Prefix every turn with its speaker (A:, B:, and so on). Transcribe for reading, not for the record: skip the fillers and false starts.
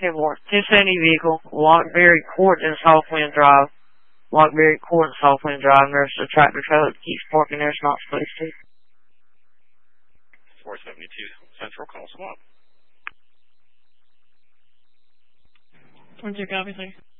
A: 10-4. 1070 vehicle, Lockberry Court in Southwind Drive. Lockberry Court in Southwind Drive. There's a tractor trailer that keeps parking there. It's not supposed to.
B: 472 Central, call SWAT.
C: 1-2, copy, sir.